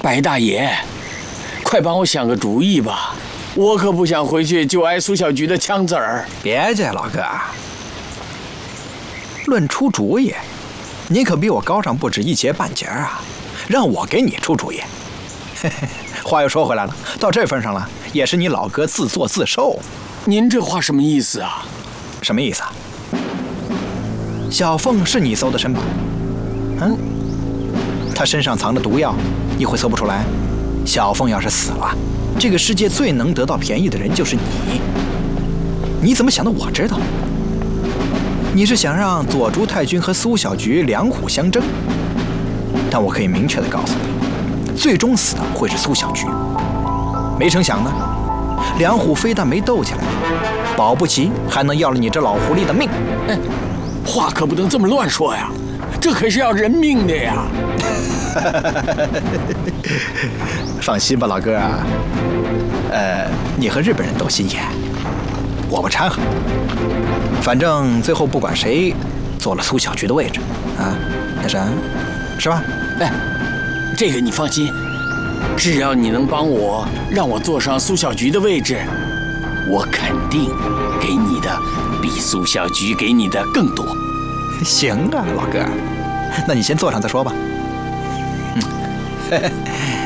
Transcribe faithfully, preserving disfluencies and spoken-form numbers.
白大爷，快帮我想个主意吧！我可不想回去就挨苏小菊的枪子儿。 别介，老哥，论出主意，你可比我高上不止一截半截啊！让我给你出主意。嘿嘿，话又说回来了，到这份上了，也是你老哥自作自受。 您这话什么意思啊？ 什么意思啊？小凤是你搜的身吧？嗯，她身上藏着毒药，你会搜不出来？小凤要是死了，这个世界最能得到便宜的人就是你。你怎么想的？我知道，你是想让左竹太君和苏小菊两虎相争，但我可以明确的告诉你，最终死的会是苏小菊。没成想呢，两虎非但没斗起来，保不齐还能要了你这老狐狸的命。 哎，话可不能这么乱说呀，这可是要人命的呀。 放心吧，老哥啊，呃，你和日本人斗心眼，我不掺和。反正最后不管谁坐了苏小菊的位置啊，那啥，是吧？ 哎，这个你放心，只要你能帮我让我坐上苏小菊的位置，我肯定给你的比苏小菊给你的更多。 行啊，老哥，那你先坐上再说吧。嗯。